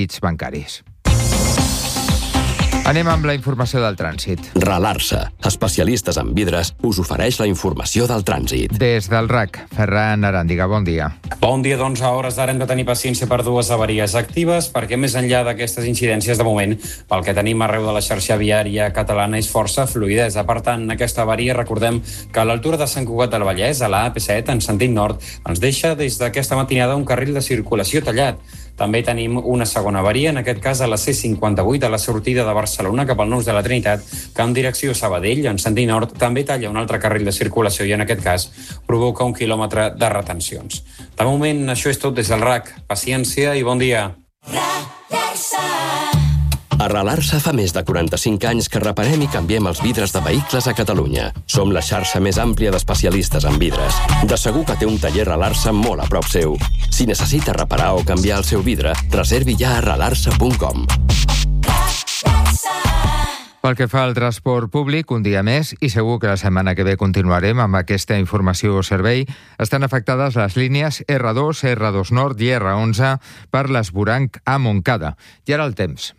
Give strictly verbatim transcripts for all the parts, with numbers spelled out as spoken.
dipòsits bancaris. Anem amb la informació del trànsit. Ralarsa, especialistes en vidres, us ofereix la informació del trànsit. Des del R A C, Ferran Aràndiga, bon dia. Bon dia, doncs a hores d'ara hem de tenir paciència per dues avaries actives, perquè més enllà d'aquestes incidències de moment, pel que tenim arreu de la xarxa viària catalana és força fluïdesa. Per tant, aquesta avaria, recordem que a l'altura de Sant Cugat del Vallès, a la A P set, en sentit nord, ens deixa des d'aquesta matinada un carril de circulació tallat. També tenim una segona avaria, en aquest cas a la C cinquanta-vuit, a la sortida de Barcelona cap al Nus de la Trinitat, que en direcció Sabadell, en sentit nord, també talla un altre carril de circulació i en aquest cas provoca un quilòmetre de retencions. De moment, això és tot des del R A C. Paciència i bon dia. A Ralarsa fa més de quaranta-cinc anys que reparem i canviem els vidres de vehicles a Catalunya. Som la xarxa més àmplia d'especialistes en vidres. De segur que té un taller Ralarsa molt a prop seu. Si necessita reparar o canviar el seu vidre, reservi ja a ralarsa punt com. Pel que fa al transport públic, un dia més, i segur que la setmana que ve continuarem amb aquesta informació o servei, estan afectades les línies erre dos, erre dos Nord i erre onze per l'Esvoranc a Montcada. I ara el temps.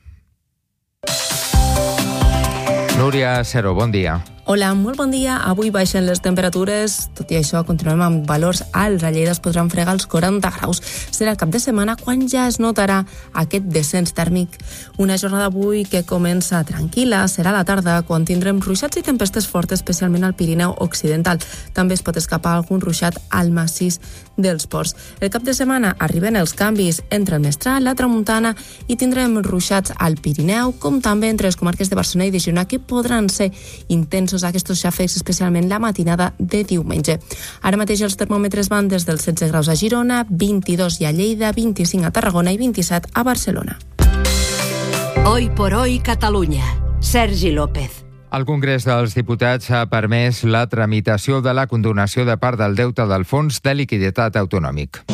Núria Cero, bon dia. Hola, molt bon dia. Avui baixen les temperatures, tot i això continuem amb valors alts. A Lleida es podran fregar els quaranta graus. Serà el cap de setmana quan ja es notarà aquest descens tèrmic. Una jornada avui que comença tranquil·la, serà a la tarda quan tindrem ruixats i tempestes fortes, especialment al Pirineu Occidental. També es pot escapar algun ruixat al massís dels Ports. El cap de setmana arriben els canvis entre el Mestral, la Tramuntana i tindrem ruixats al Pirineu, com també entre les comarques de Barcelona i de Girona, que podran ser intensos aquests xàfecs, especialment la matinada de diumenge. Ara mateix els termòmetres van des dels setze graus a Girona, vint-i-dos a Lleida, vint-i-cinc a Tarragona i vint-i-set a Barcelona. Hoy por hoy Catalunya. Sergi López. El Congrés dels Diputats ha permès la tramitació de la condonació de part del deute del Fons de Liquiditat Autonòmic.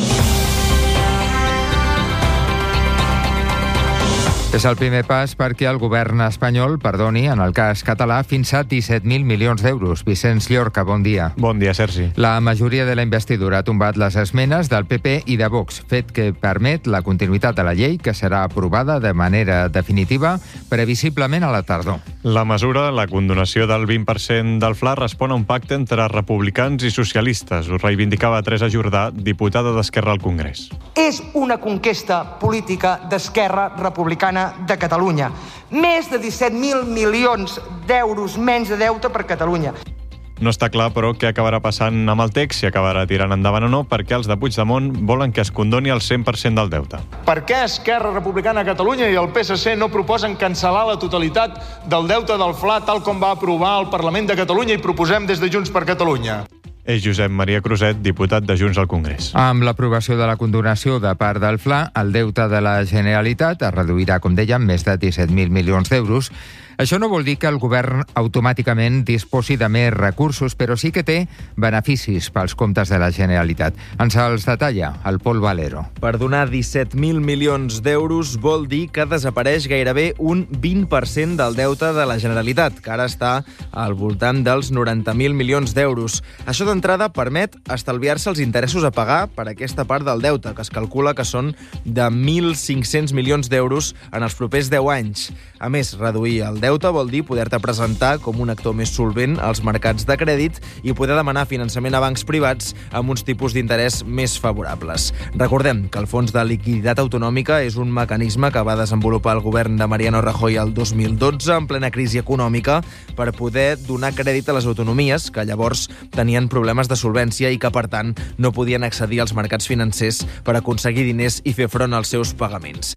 És el primer pas perquè el govern espanyol perdoni, en el cas català, fins a disset mil milions d'euros. Vicenç Llorca, bon dia. Bon dia, Sergi. La majoria de la investidura ha tombat les esmenes del P P i de Vox, fet que permet la continuïtat de la llei, que serà aprovada de manera definitiva, previsiblement a la tardor. La mesura, la condonació del vint per cent del Fla, respon a un pacte entre republicans i socialistes. Ho reivindicava Teresa Jordà, diputada d'Esquerra al Congrés. És una conquesta política d'Esquerra Republicana de Catalunya. Més de disset mil milions d'euros menys de deute per Catalunya. No està clar, però, què acabarà passant amb el text, si acabarà tirant endavant o no, perquè els de Puigdemont volen que es condoni el cent per cent del deute. Per què Esquerra Republicana de Catalunya i el P S C no proposen cancel·lar la totalitat del deute del Fla tal com va aprovar el Parlament de Catalunya i proposem des de Junts per Catalunya? És Josep Maria Cruzet, diputat de Junts al Congrés. Amb l'aprovació de la condonació de part del Fla, el deute de la Generalitat es reduirà, com dèiem, més de disset mil milions d'euros. Això no vol dir que el govern automàticament disposi de més recursos, però sí que té beneficis pels comptes de la Generalitat. Ens els detalla el Pol Valero. Per donar disset mil milions d'euros vol dir que desapareix gairebé un vint per cent del deute de la Generalitat, que ara està al voltant dels noranta mil milions d'euros. Això d'entrada permet estalviar-se els interessos a pagar per aquesta part del deute, que es calcula que són de mil cinc-cents milions d'euros en els propers deu anys. A més, reduir el deute vol dir poder-te presentar com un actor més solvent als mercats de crèdit i poder demanar finançament a bancs privats amb uns tipus d'interès més favorables. Recordem que el Fons de Liquiditat Autonòmica és un mecanisme que va desenvolupar el govern de Mariano Rajoy el dos mil dotze en plena crisi econòmica per poder donar crèdit a les autonomies que llavors tenien problemes de solvència i que, per tant, no podien accedir als mercats financers per aconseguir diners i fer front als seus pagaments.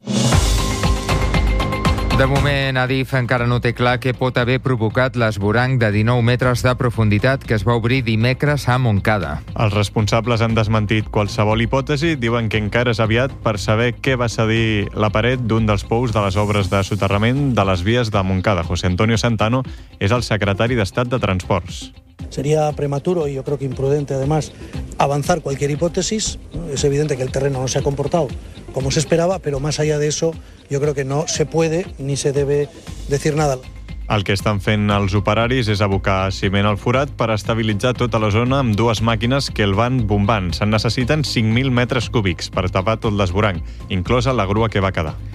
De moment, Adif encara no té clar què pot haver provocat l'esvoranc de dinou metres de profunditat que es va obrir dimecres a Montcada. Els responsables han desmentit qualsevol hipòtesi, diuen que encara és aviat per saber què va cedir la paret d'un dels pous de les obres de soterrament de les vies de Montcada. José Antonio Santano és el secretari d'Estat de Transports. Sería prematuro y yo creo que imprudente, además, avanzar cualquier hipótesis. Es evidente que el terreno no se ha comportado como se esperaba, pero más allá de eso, yo creo que no se puede ni se debe decir nada. El que estan fent els operaris és abocar ciment al forat per estabilitzar tota la zona amb dues màquines que el van bombant. Se'n necessiten cinc mil metres cúbics per tapar tot l'esvoranc, inclosa la grua que va quedar.